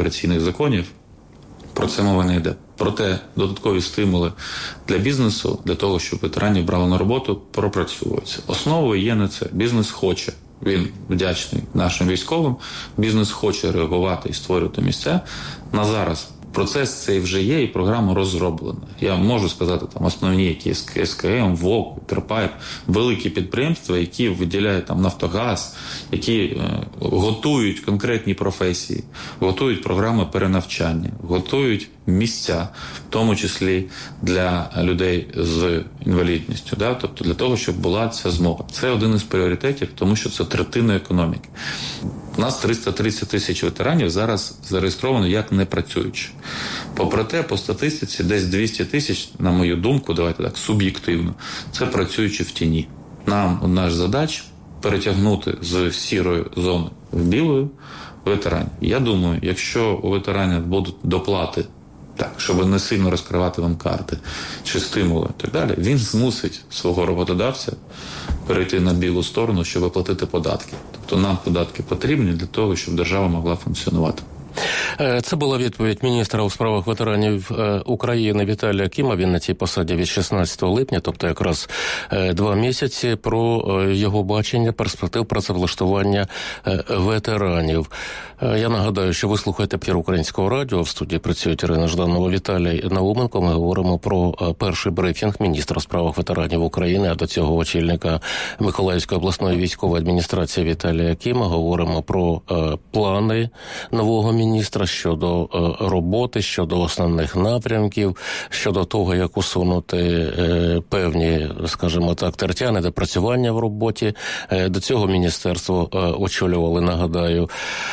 антиміграційних законів, про це мова не йде. Проте додаткові стимули для бізнесу, для того, щоб ветеранів брали на роботу, пропрацьовуються. Основою є не це. Бізнес хоче. Він вдячний нашим військовим. Бізнес хоче реагувати і створювати місця. На зараз процес цей вже є і програма розроблена. Я можу сказати, там основні, які СКМ, ВОК, Терпайп, великі підприємства, які виділяють там Нафтогаз, які готують конкретні професії, готують програми перенавчання, готують місця, в тому числі для людей з інвалідністю, да? Тобто для того, щоб була ця змога. Це один із пріоритетів, тому що це третина економіки. У нас 330 тисяч ветеранів зараз зареєстровано як непрацюючі. Попри те, по статистиці, десь 200 тисяч, на мою думку, давайте так, суб'єктивно, це працюючі в тіні. Нам наш задач перетягнути з сірої зони в білу ветеранів. Я думаю, якщо у ветеранів будуть доплати, так, щоб не сильно розкривати вам карти чи стимули і так далі, він змусить свого роботодавця перейти на білу сторону, щоб оплатити податки. Тобто нам податки потрібні для того, щоб держава могла функціонувати. Це була відповідь міністра у справах ветеранів України Віталія Кіма. Він на цій посаді від 16 липня, тобто якраз 2 місяці, про його бачення перспектив працевлаштування ветеранів. Я нагадаю, що ви слухаєте епір Українського радіо. В студії працюють Ірина Жданова, Віталій Науменко. Ми говоримо про перший брифінг міністра у справах ветеранів України, а до цього очільника Миколаївської обласної військової адміністрації Віталія Кіма. Говоримо про плани нового міністра щодо роботи, щодо основних напрямків, щодо того, як усунути певні, скажімо так, тертя, недопрацювання в роботі. До цього міністерство очолювали, нагадаю,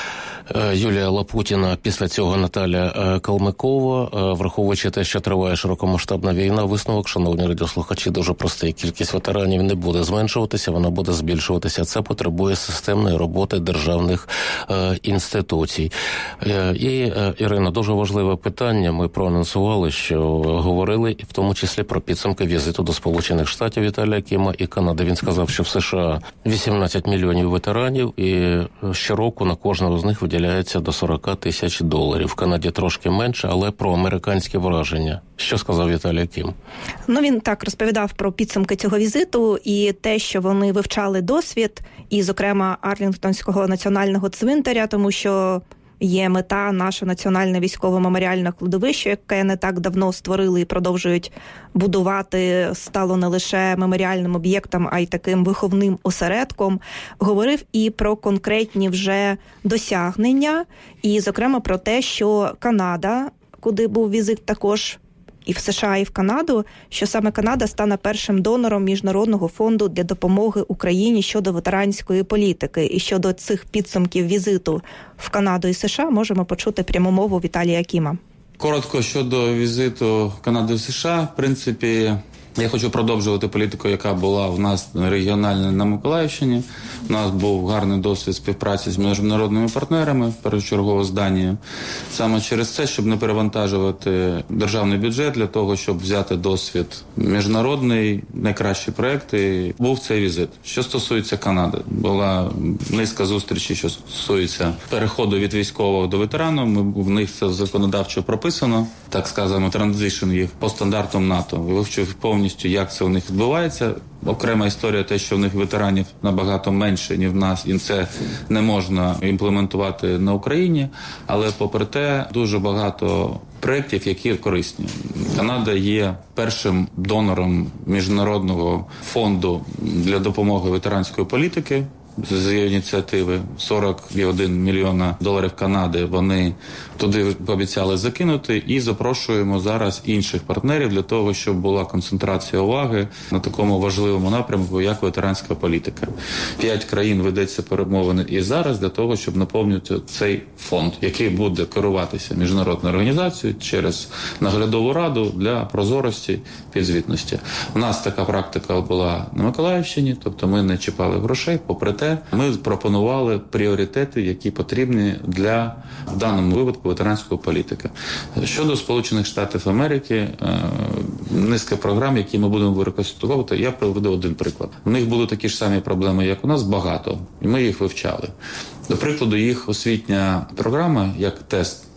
Юлія Лапутіна, після цього Наталя Калмикова. Враховуючи те, що триває широкомасштабна війна, висновок, шановні радіослухачі, дуже простий. Кількість ветеранів не буде зменшуватися, вона буде збільшуватися. Це потребує системної роботи державних інституцій. І, Ірина, дуже важливе питання. Ми проанонсували, що говорили в тому числі про підсумки візиту до Сполучених Штатів Віталія Кіма і Канади. Він сказав, що в США 18 мільйонів ветеранів і щороку на кожного з них виділяється до $40 тисяч. В Канаді трошки менше, але про американські враження. Що сказав Віталій Кім? Він так розповідав про підсумки цього візиту і те, що вони вивчали досвід, і, зокрема, Арлінгтонського національного цвинтаря, тому що є мета наше національне військово-меморіальне кладовище, яке не так давно створили і продовжують будувати, стало не лише меморіальним об'єктом, а й таким виховним осередком. Говорив і про конкретні вже досягнення, і, зокрема, про те, що Канада, куди був візит також, і в США, і в Канаду, що саме Канада стане першим донором Міжнародного фонду для допомоги Україні щодо ветеранської політики. І щодо цих підсумків візиту в Канаду і США можемо почути пряму мову Віталія Кіма. Коротко щодо візиту Канади в США, в принципі, я хочу продовжувати політику, яка була в нас регіональна на Миколаївщині. У нас був гарний досвід співпраці з міжнародними партнерами, першочергово з Данією. Саме через це, щоб не перевантажувати державний бюджет, для того, щоб взяти досвід міжнародний, найкращі проекти, був цей візит. Що стосується Канади, була низка зустрічей, що стосується переходу від військового до ветерану. В них це законодавчо прописано, так сказано, транзишн їх по стандартам НАТО. Вивчив повністю, як це у них відбувається. Окрема історія те, що в них ветеранів набагато менше, ніж в нас, і це не можна імплементувати на Україні. Але попри те, дуже багато проєктів, які корисні. Канада є першим донором Міжнародного фонду для допомоги ветеранської політики. З ініціативи $41 мільйона Канади вони туди пообіцяли закинути, і запрошуємо зараз інших партнерів для того, щоб була концентрація уваги на такому важливому напрямку, як ветеранська політика. 5 країн ведеться перемовини і зараз для того, щоб наповнити цей фонд, який буде керуватися міжнародною організацією через наглядову раду для прозорості, підзвітності. У нас така практика була на Миколаївщині, тобто ми не чіпали грошей, попри те, ми пропонували пріоритети, які потрібні для, в даному випадку, ветеранської політики. Щодо Сполучених Штатів Америки, низка програм, які ми будемо використовувати, я приведу один приклад. У них були такі ж самі проблеми, як у нас, багато, і ми їх вивчали. До прикладу, їх освітня програма, як тест